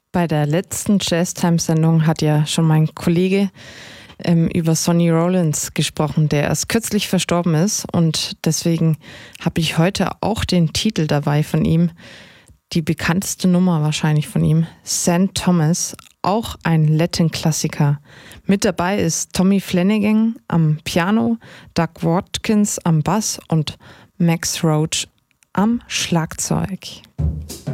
Bei der letzten Jazz-Time-Sendung hat ja schon mein Kollege über Sonny Rollins gesprochen, der erst kürzlich verstorben ist. Und deswegen habe ich heute auch den Titel dabei von ihm. Die bekannteste Nummer wahrscheinlich von ihm, St. Thomas, auch ein Latin-Klassiker. Mit dabei ist Tommy Flanagan am Piano, Doug Watkins am Bass und Max Roach am Schlagzeug.